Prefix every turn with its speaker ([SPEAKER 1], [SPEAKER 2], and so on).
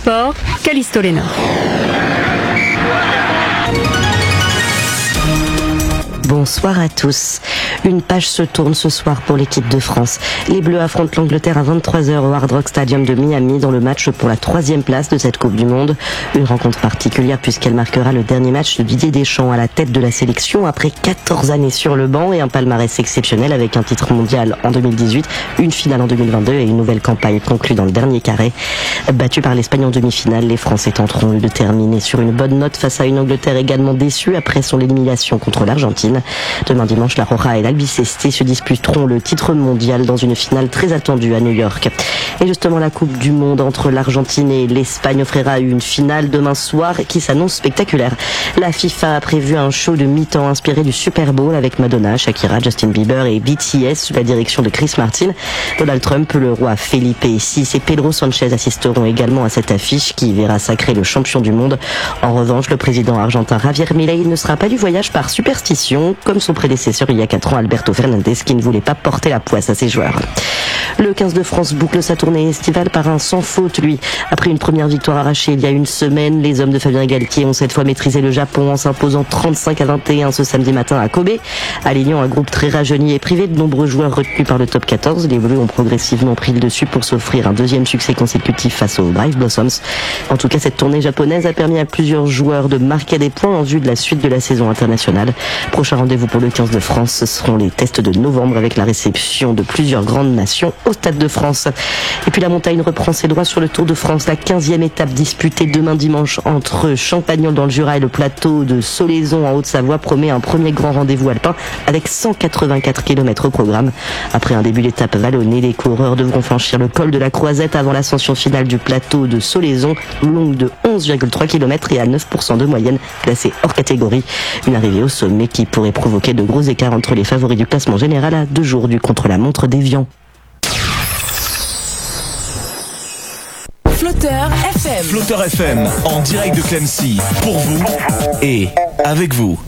[SPEAKER 1] sport, Callisto Lénard.
[SPEAKER 2] Bonsoir à tous. Une page se tourne ce soir pour l'équipe de France. Les Bleus affrontent l'Angleterre à 23h au Hard Rock Stadium de Miami dans le match pour la 3e place de cette Coupe du Monde. Une rencontre particulière puisqu'elle marquera le dernier match de Didier Deschamps à la tête de la sélection après 14 années sur le banc et un palmarès exceptionnel avec un titre mondial en 2018, une finale en 2022 et une nouvelle campagne conclue dans le dernier carré. Battus par l'Espagne en demi-finale, les Français tenteront de terminer sur une bonne note face à une Angleterre également déçue après son élimination contre l'Argentine. Demain dimanche, la Roja et l'Albiceleste se disputeront le titre mondial dans une finale très attendue à New York. Et justement, la Coupe du Monde entre l'Argentine et l'Espagne offrira une finale demain soir qui s'annonce spectaculaire. La FIFA a prévu un show de mi-temps inspiré du Super Bowl avec Madonna, Shakira, Justin Bieber et BTS sous la direction de Chris Martin. Donald Trump, le roi Felipe VI et Pedro Sanchez assisteront également à cette affiche qui verra sacrer le champion du monde. En revanche, le président argentin Javier Milei ne sera pas du voyage par superstition, comme son prédécesseur il y a 4 ans, Alberto Fernandez, qui ne voulait pas porter la poisse à ses joueurs. Le 15 de France boucle sa tournée estivale par un sans faute, lui. Après une première victoire arrachée il y a une semaine, les hommes de Fabien Galtier ont cette fois maîtrisé le Japon en s'imposant 35-21 ce samedi matin à Kobe. Alignant un groupe très rajeuni et privé de nombreux joueurs retenus par le top 14, les Bleus ont progressivement pris le dessus pour s'offrir un deuxième succès consécutif face aux Brave Blossoms. En tout cas, cette tournée japonaise a permis à plusieurs joueurs de marquer des points en vue de la suite de la saison internationale. Prochain rendez-vous pour le 15 de France, ce seront les tests de novembre avec la réception de plusieurs grandes nations au Stade de France. Et puis la montagne reprend ses droits sur le Tour de France. La 15e étape disputée demain dimanche entre Champagnole dans le Jura et le plateau de Solaison en Haute-Savoie promet un premier grand rendez-vous alpin avec 184 km au programme. Après un début d'étape vallonnée, les coureurs devront franchir le col de la Croisette avant l'ascension finale du plateau de Solaison, longue de 11,3 km et à 9% de moyenne, classée hors catégorie. Une arrivée au sommet qui pourrait provoquer de gros écarts entre les favoris du classement général à 2 jours du contre-la-montre d'Évian.
[SPEAKER 3] Flotteur FM.
[SPEAKER 4] Flotteur FM, en direct de Clemcy, pour vous et avec vous.